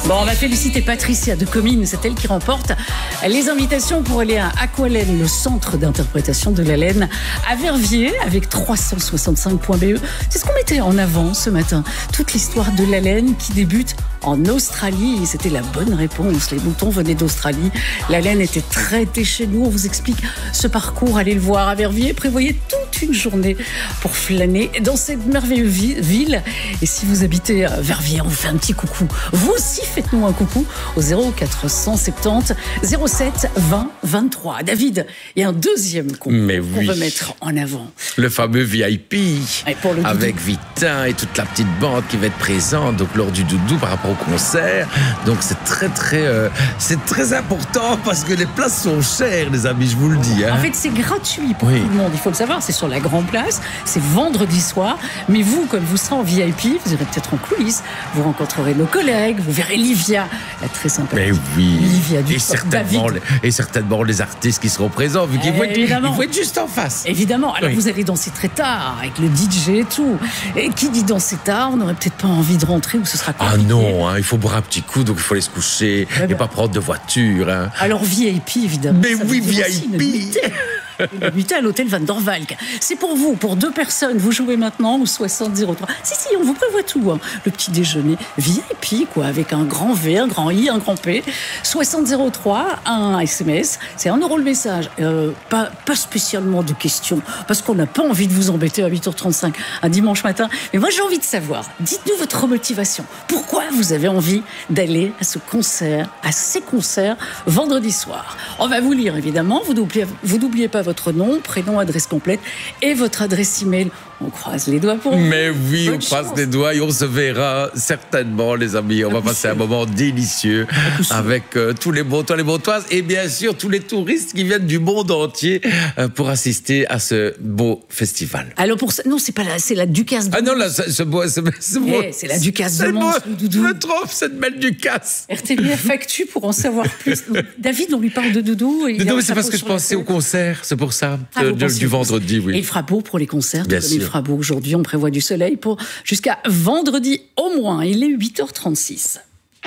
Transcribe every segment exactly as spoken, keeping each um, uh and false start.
Bon, on va féliciter Patricia de Comines, c'est elle qui remporte les invitations pour aller à Aqualaine, le centre d'interprétation de la laine à Verviers, avec trois cent soixante-cinq points B E. C'est ce qu'on mettait en avant ce matin, toute l'histoire de la laine qui débute en Australie. Et c'était la bonne réponse, les moutons venaient d'Australie. La laine était traitée chez nous, on vous explique ce parcours, allez le voir à Verviers, prévoyez toute une journée pour flâner dans cette merveilleuse ville. Et si vous habitez à Verviers, on vous fait un petit coucou. Vous aussi, faites-nous un coucou au zéro quatre cent soixante-dix zéro sept vingt vingt-trois. David, il y a un deuxième compte Mais qu'on oui. veut mettre en avant. Le fameux V I P, Et pour le avec doudou. Vitin et toute la petite bande qui va être présente donc lors du doudou par rapport au concert. Donc c'est très très euh, c'est très important parce que les places sont chères, les amis, je vous le dis. Hein. En fait, c'est gratuit pour Oui. tout le monde. Il faut le savoir, c'est sur la Grand Place. C'est vendredi soir. Mais vous, comme vous serez en V I P, vous irez peut-être en coulisses. Vous rencontrerez nos collègues. Vous verrez Livia, la très sympathique. Mais oui. Livia du et certainement, les, et certainement les artistes qui seront présents, vu qu'ils vont, être- Évidemment. ils vont être juste en face. Évidemment. Alors, Oui. vous allez danser très tard avec le D J et tout. Et qui dit danser tard, on n'aurait peut-être pas envie de rentrer ou ce sera Ah compliqué. non, hein, il faut boire un petit coup, donc il faut aller se coucher Ouais, et bah. pas prendre de voiture. Hein. Alors, V I P, évidemment. Mais ça veut oui, dire aussi V I P. une nuitée. Une nuitée à l'hôtel Van der Valk. C'est pour vous, pour deux personnes. Vous jouez maintenant au soixante zéro trois. Si, si, on vous prévoit tout. Hein. Le petit déjeuner V I P, quoi, avec un grand V, un grand I, un grand P. soixante zéro trois, un S M S. C'est un euro le message. Euh, pas, pas spécialement de questions, parce qu'on n'a pas envie de vous embêter à huit heures trente-cinq un dimanche matin. Mais moi, j'ai envie de savoir. Dites-nous votre motivation. Pourquoi vous avez envie d'aller à ce concert, à ces concerts, vendredi soir? On va vous lire, évidemment. Vous n'oubliez, vous n'oubliez pas votre nom, prénom, adresse complète et votre adresse email. On croise les doigts pour vous. Mais oui, Bonne on croise chance. les doigts et on se verra certainement, les amis. On va passer un moment délicieux avec euh, tous les Montois, les Montoises et bien sûr tous les touristes qui viennent du monde entier euh, pour assister à ce beau festival. Alors pour ça, non, c'est pas la, c'est la Ducasse de Ah non, là, ce, ce beau, ce, ce beau- Eh, c'est la Ducasse de c'est Mons, beau. le doudou. Je me trompe, cette belle Ducasse. R T B F Actu pour en savoir plus. David, on lui parle de doudou. Et il Non, a mais sa c'est parce peau que je sur la pensais au tête. concert, c'est pour ça, Ah, de- vous de- pensez du au concert. vendredi, oui. Et il fera beau pour les concerts, tout Bien comme il sûr. fera beau aujourd'hui. On prévoit du soleil pour jusqu'à vendredi au moins. Il est huit heures trente-six.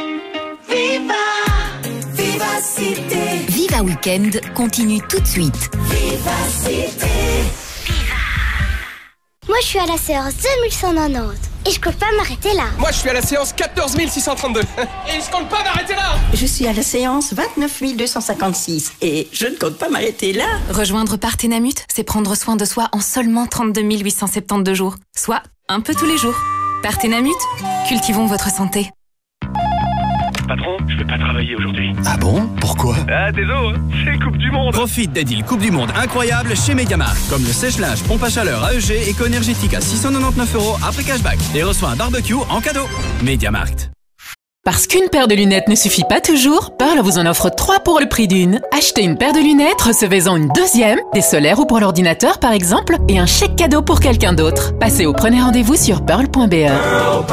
Viva, Vivacité, Viva Weekend continue tout de suite. Vivacité. Moi, je suis à la séance deux mille cent quatre-vingt-dix et je compte pas m'arrêter là. Moi, je suis à la séance quatorze mille six cent trente-deux. Et je compte pas m'arrêter là. Je suis à la séance vingt-neuf mille deux cent cinquante-six et je ne compte pas m'arrêter là. Rejoindre Partenamut, c'est prendre soin de soi en seulement trente-deux mille huit cent soixante-douze jours, soit un peu tous les jours. Partenamut, cultivons votre santé. Patron, je vais pas travailler aujourd'hui. Ah bon? Pourquoi? Ah, désolé, c'est Coupe du Monde. Profite des deals Coupe du Monde incroyables chez Mediamarkt. Comme le sèche-linge pompe à chaleur A E G éco-énergétique à six cent quatre-vingt-dix-neuf euros après cashback. Et reçois un barbecue en cadeau. Mediamarkt. Parce qu'une paire de lunettes ne suffit pas toujours, Pearl vous en offre trois pour le prix d'une. Achetez une paire de lunettes, recevez-en une deuxième, des solaires ou pour l'ordinateur par exemple, et un chèque cadeau pour quelqu'un d'autre. Passez ou prenez rendez-vous sur pearl point b e.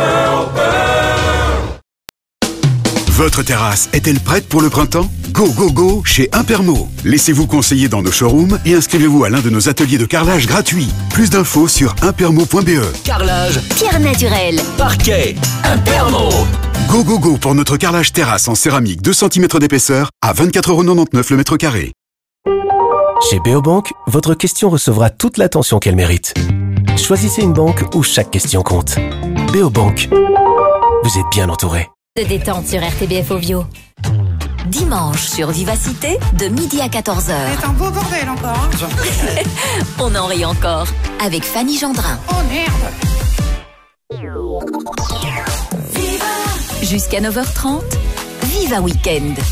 Votre terrasse est-elle prête pour le printemps? Go, go, go chez Impermo. Laissez-vous conseiller dans nos showrooms et inscrivez-vous à l'un de nos ateliers de carrelage gratuits. Plus d'infos sur impermo point b e. Carrelage, Pierre naturel, parquet, Impermo. Go, go, go pour notre carrelage terrasse en céramique deux centimètres d'épaisseur à vingt-quatre euros quatre-vingt-dix-neuf le mètre carré. Chez Beobank, votre question recevra toute l'attention qu'elle mérite. Choisissez une banque où chaque question compte. Beobank, vous êtes bien entouré. de détente sur R T B F Ovio. Dimanche sur Vivacité, de midi à quatorze heures. C'est un beau bordel encore. Hein. On en rit encore, avec Fanny Gendrin. Oh merde. Jusqu'à neuf heures trente, Viva Weekend.